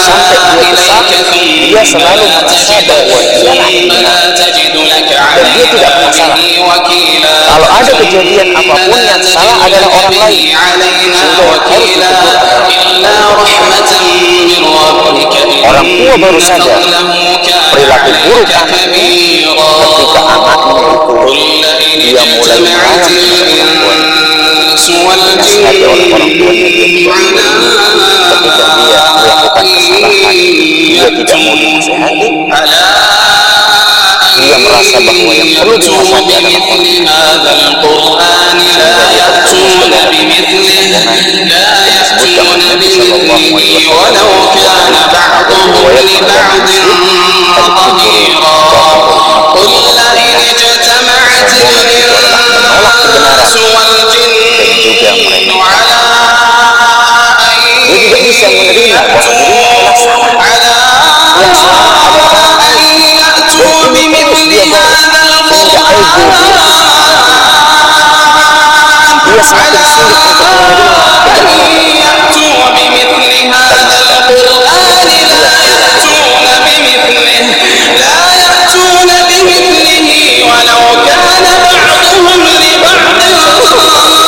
sampai dia besar, dia selalu merasa bahwa dialah yang benar dan dia tidak pernah salah. Kalau ada kejadian apapun yang salah adalah orang lain, sehingga yang harus ditegur adalah orang tua. Baru saja perilaku buruk anaknya ketika anaknya itu dia mulai melarang orang tuanya, dinasihati oleh orang tuanya, dia tidak peduli. Ketika dia melakukan kesalahan, dia tidak mau dinasihati, dia merasa bahwa yang perlu dinasihati adalah orang tua, sehingga dia terjerumus ke dalam kesombongan yang disebutkan oleh Nabi Sallallahu Alaihi Wasallam riwayat pada Muslim menolak kebenaran dan juga meremehkan. Dia tidak bisa menerima bahwa dirinya adalah salah. Yang salah adalah orang lain, dan ini terus dia bawa sehingga ego dia semakin sulit